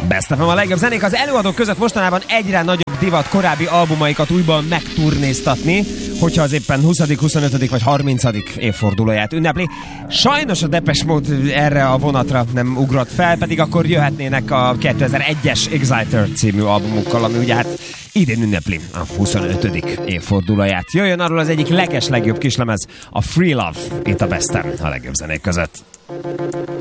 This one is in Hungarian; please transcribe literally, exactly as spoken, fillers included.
Best of a legjobb zenék. Az előadók között mostanában egyre nagyobb divat korábbi albumaikat újban megturnéztatni, hogyha az éppen huszadik, huszonötödik vagy harmincadik évfordulóját ünnepli. Sajnos a Depeche Mode erre a vonatra nem ugrott fel, pedig akkor jöhetnének a kétezer-egyes Exciter című albumukkal, ami ugye hát idén ünnepli a huszonötödik évfordulóját. Jöjjön arról az egyik leges legjobb kislemez, a Free Love, itt a Besten a legjobb zenék között.